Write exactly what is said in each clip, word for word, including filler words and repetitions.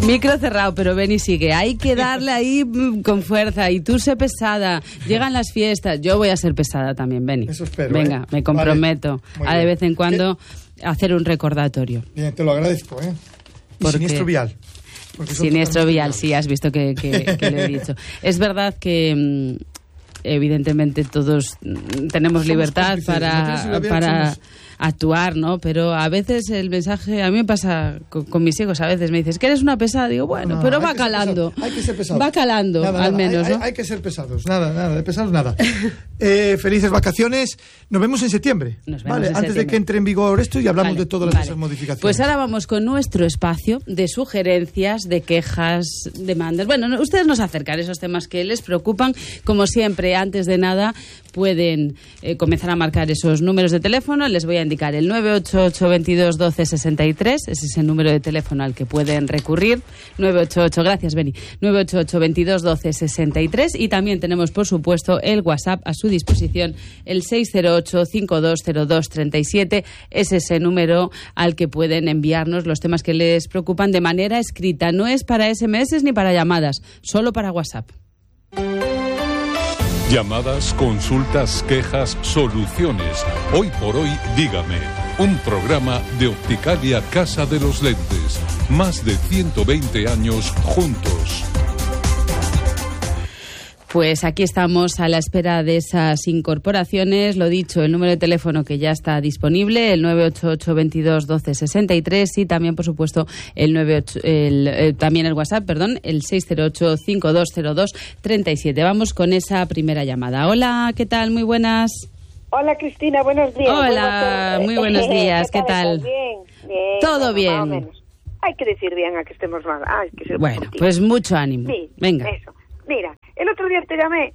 Micro cerrado, pero ven y sigue. Hay que darle ahí con fuerza. Y tú sé pesada. Llegan las fiestas. Yo voy a ser pesada también, Beni. Eso espero. Venga, ¿eh? me comprometo Vale. a de vez en cuando ¿Qué? hacer un recordatorio. Bien, te lo agradezco, ¿eh? Y Porque... siniestro vial. Siniestro vial, sí, has visto que, que, que lo he dicho. Es verdad que... evidentemente todos tenemos Somos libertad para, para somos... actuar, ¿no? Pero a veces el mensaje, a mí me pasa con, con mis hijos, a veces me dices que eres una pesada, digo, bueno, no, pero va calando. Hay que ser pesados. Va calando, nada, al nada, menos, hay, ¿no? Hay, hay que ser pesados, nada, nada, de pesados nada. eh, felices vacaciones, nos vemos en septiembre. Nos vemos vale, en antes septiembre. de que entre en vigor esto y hablamos vale, de todas vale. esas modificaciones. Pues ahora vamos con nuestro espacio de sugerencias, de quejas, demandas. Bueno, no, ustedes nos acercan esos temas que les preocupan. Como siempre, antes de nada, pueden eh, comenzar a marcar esos números de teléfono. Les voy a indicar el nueve ocho ocho veintidós doce sesenta y tres. Ese es el número de teléfono al que pueden recurrir. nueve ocho ocho, gracias, Beni. nueve ocho ocho veintidós doce sesenta y tres. Y también tenemos, por supuesto, el WhatsApp a su disposición, el seis cero ocho cinco dos cero dos treinta y siete. Es ese número al que pueden enviarnos los temas que les preocupan de manera escrita. No es para ese eme ese ni para llamadas, solo para WhatsApp. Llamadas, consultas, quejas, soluciones. Hoy por hoy, dígame. Un programa de Opticalia Casa de los Lentes. Más de ciento veinte años juntos. Pues aquí estamos a la espera de esas incorporaciones. Lo dicho, el número de teléfono que ya está disponible, el nueve ocho ocho veintidós doce sesenta y tres, y también, por supuesto, el nueve ocho, el, eh, también el WhatsApp, perdón, el seis cero ocho cinco dos cero dos treinta y siete. Vamos con esa primera llamada. Hola, ¿qué tal? Muy buenas. Hola, Cristina, buenos días. Hola, muy buenos días. ¿Qué tal? Bien, bien. Todo bueno, bien. Más o menos. Hay que decir bien a que estemos mal. Hay que ser bueno, positivos. Pues mucho ánimo. Sí, venga. Eso. Mira, el otro día te llamé,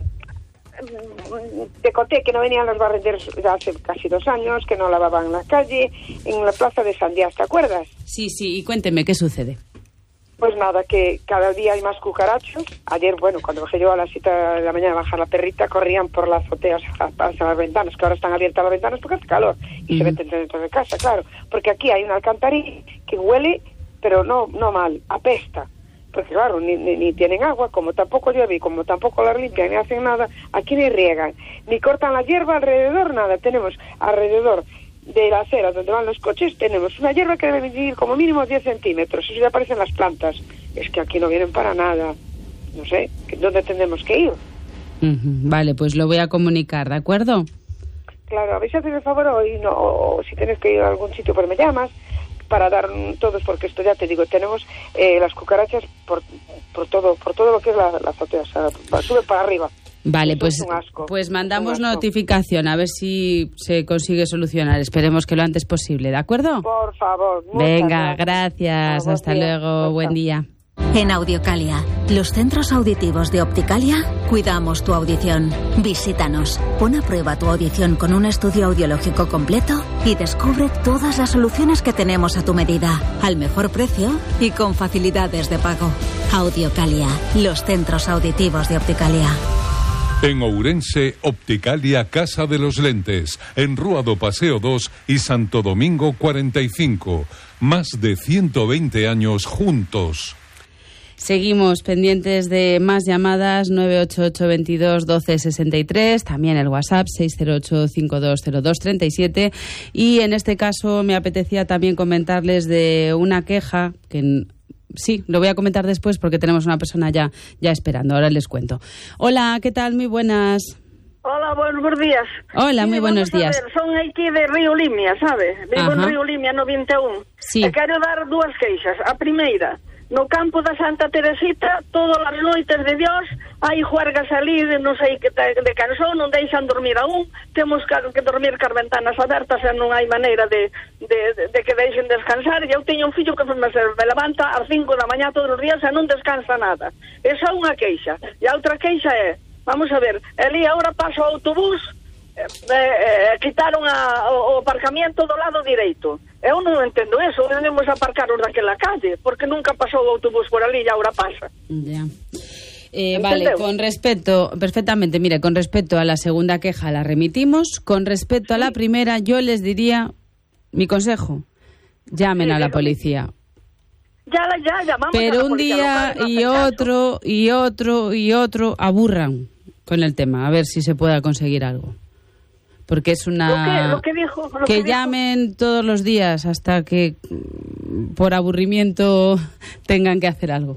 te conté que no venían los barrenderos hace casi dos años, que no lavaban la calle, en la plaza de Sandiás, ¿te acuerdas? Sí, sí, y cuénteme, ¿qué sucede? Pues nada, que cada día hay más cucarachos. Ayer, bueno, cuando bajé yo a las siete de la mañana a bajar la perrita, corrían por las azoteas hacia las ventanas, que ahora están abiertas las ventanas porque hace calor, y uh-huh. se meten dentro de casa, claro, porque aquí hay una alcantarilla que huele, pero no, no mal, apesta. Porque claro, ni, ni, ni tienen agua, como tampoco llueve y como tampoco la limpian ni hacen nada, aquí ni riegan, ni cortan la hierba alrededor, nada. Tenemos alrededor de la acera donde van los coches, tenemos una hierba que debe medir como mínimo diez centímetros, eso ya aparecen las plantas. Es que aquí no vienen para nada, no sé, ¿dónde tendremos que ir? Uh-huh. Vale, pues lo voy a comunicar, ¿de acuerdo? Claro, a ver si haces el favor hoy, no, o si tienes que ir a algún sitio, pues me llamas, para dar todos, porque esto ya te digo, tenemos eh, las cucarachas por, por todo por todo lo que es la, la azotea, o sea, sube para arriba. Vale, Eso pues, es un asco, pues mandamos un asco. Notificación, a ver si se consigue solucionar. Esperemos que lo antes posible, ¿de acuerdo? Por favor. Venga, gracias, hasta día. luego, buen día. En Audiocalia, los centros auditivos de Opticalia, cuidamos tu audición. Visítanos, pon a prueba tu audición con un estudio audiológico completo y descubre todas las soluciones que tenemos a tu medida, al mejor precio y con facilidades de pago. Audiocalia, los centros auditivos de Opticalia. En Ourense, Opticalia Casa de los Lentes, en Rúa do Paseo dos y Santo Domingo cuarenta y cinco. Más de ciento veinte años juntos. Seguimos pendientes de más llamadas, nueve ocho ocho veintidós doce sesenta y tres, también el WhatsApp seis cero ocho cinco dos cero dos treinta y siete, y en este caso me apetecía también comentarles de una queja que sí, lo voy a comentar después porque tenemos una persona ya, ya esperando, ahora les cuento. Hola, ¿qué tal? Muy buenas. Hola, buenos días. Hola, sí, muy buenos días. Ver, son aquí de Río Limia, sabe? Vivo Ajá. en Río Limia noventa e un. Sí. E quero dar dúas queixas. A primeira, no campo da Santa Teresita, todas as noites de Dios, hai juergas ali de non sei que de canción, non deixan dormir aún, temos que, que dormir cas ventanas abertas e non hai maneira de, de, de, de que deixen descansar. E eu teño un fillo que me, me levanta ás cinco da mañá todos os días e non descansa nada. Esa é unha queixa. E a outra queixa é, vamos a ver, ali agora pasa o autobús, eh, eh, quitaron a, o, o aparcamiento do lado direito. Eu non entendo eso, debemos aparcar os daquela calle, porque nunca pasou o autobús por ali e agora pasa. Ya. Eh, vale, con respecto, perfectamente, mire, con respecto a la segunda queja la remitimos, con respecto a la primera yo les diría, mi consejo, llamen Sí, a la dígame. policía. Ya, ya, llamamos pero a la un policía día local, no y hacen caso. otro y otro y otro aburran con el tema, a ver si se pueda conseguir algo. Porque es una... Lo que, lo que dijo... Lo que que dijo. llamen todos los días hasta que por aburrimiento tengan que hacer algo.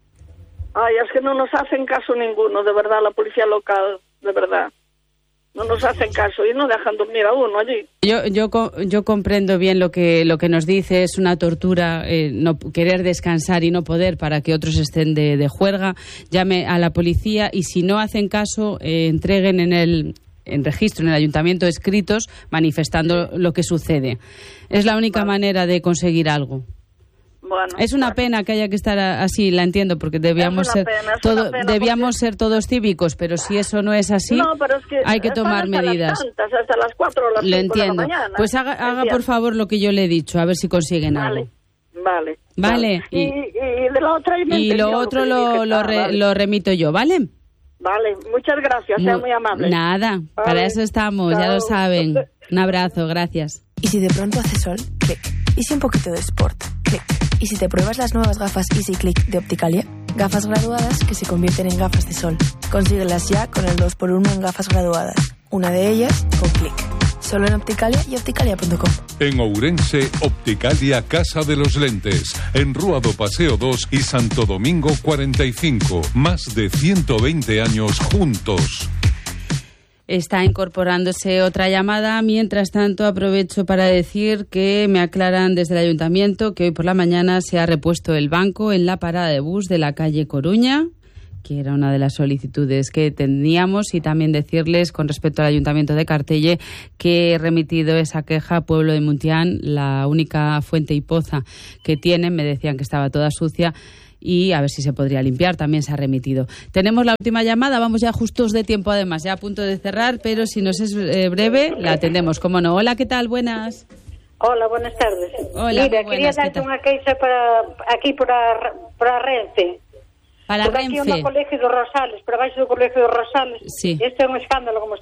Ay, es que no nos hacen caso ninguno, de verdad, la policía local, de verdad. No nos hacen caso y no dejan dormir a uno allí. Yo yo co- yo comprendo bien lo que lo que nos dice, es una tortura eh, no querer descansar y no poder para que otros estén de, de juerga. Llame a la policía y si no hacen caso, eh, entreguen en el en registro en el ayuntamiento escritos manifestando lo que sucede. Es la única Vale. manera de conseguir algo. Bueno, Es una bueno. pena que haya que estar a- así, la entiendo, porque debíamos Es ser una pena, es todo, una pena, debíamos porque- ser todos cívicos, pero si eso no es así, No, pero es que hay que están tomar hasta medidas. Las tantas, hasta las cuatro o las Lo cinco entiendo. de la mañana. Pues haga, haga Entiendo. por favor lo que yo le he dicho, a ver si consiguen Vale, algo. vale. Vale, Y, y- y de la otra... me Y entendió lo otro que lo, dije, lo, ah, re- vale. lo remito yo, ¿vale? Vale, muchas gracias, sea Mu- muy amable. Nada, Vale. para eso estamos, ya lo Chao. saben. Un abrazo, gracias. Y si de pronto hace sol, clic. Y si un poquito de sport, clic. Y si te pruebas las nuevas gafas Easy Click de Opticalia, gafas graduadas que se convierten en gafas de sol. Consíguelas ya con el dos por uno en gafas graduadas. Una de ellas con clic. Solo en Opticalia y opticalia punto com. En Ourense, Opticalia Casa de los Lentes. En Rúa do Paseo dos y Santo Domingo cuarenta y cinco. Más de ciento veinte años juntos. Está incorporándose otra llamada. Mientras tanto, aprovecho para decir que me aclaran desde el ayuntamiento que hoy por la mañana se ha repuesto el banco en la parada de bus de la calle Coruña, que era una de las solicitudes que teníamos, y también decirles con respecto al Ayuntamiento de Cartelle que he remitido esa queja a Pueblo de Muntián, la única fuente y poza que tienen. Me decían que estaba toda sucia y a ver si se podría limpiar, también se ha remitido. Tenemos la última llamada, vamos ya justos de tiempo además, ya a punto de cerrar, pero si nos es eh, breve, la atendemos, cómo no. Hola, ¿qué tal? Buenas. Hola, buenas tardes. Hola, Mira, muy quería buenas, ¿qué darte tal? unha queixa para aquí para para Renfe. Para Porque aquí é Renfe. un colegio dos Rosales, para baixo do colegio dos Rosales. Sí. Este é un escándalo como